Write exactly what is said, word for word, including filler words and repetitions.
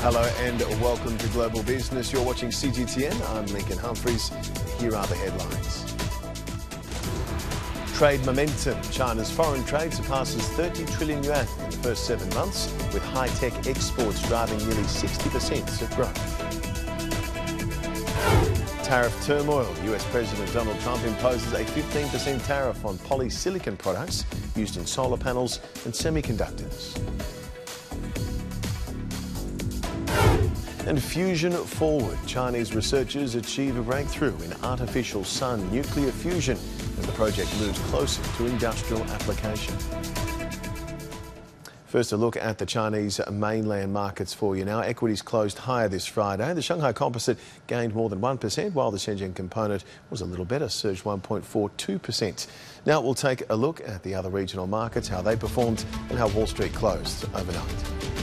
Hello and welcome to Global Business. You're watching C G T N. I'm Lincoln Humphreys. Here are the headlines. Trade momentum. China's foreign trade surpasses thirty trillion yuan in the first seven months, with high-tech exports driving nearly sixty percent of growth. Tariff turmoil. U S President Donald Trump imposes a fifteen percent tariff on polysilicon products used in solar panels and semiconductors. And fusion forward. Chinese researchers achieve a breakthrough in artificial sun nuclear fusion as the project moves closer to industrial application. First, a look at the Chinese mainland markets for you now. Equities closed higher this Friday. The Shanghai Composite gained more than one percent, while the Shenzhen Component was a little better, surged one point four two percent. Now we'll take a look at the other regional markets, how they performed and how Wall Street closed overnight.